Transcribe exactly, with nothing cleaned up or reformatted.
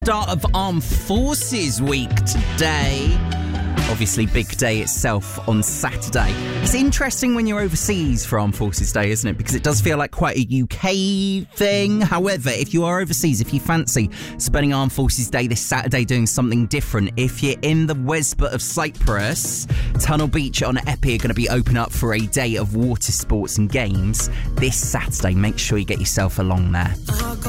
Start of Armed Forces Week today. Obviously, big day itself on Saturday. It's interesting when you're overseas for Armed Forces Day, isn't it? Because it does feel like quite a U K thing. However, if you are overseas, if you fancy spending Armed Forces Day this Saturday doing something different, if you're in the Wesbut of Cyprus, Tunnel Beach on Eppie are going to be open up for a day of water sports and games this Saturday. Make sure you get yourself along there.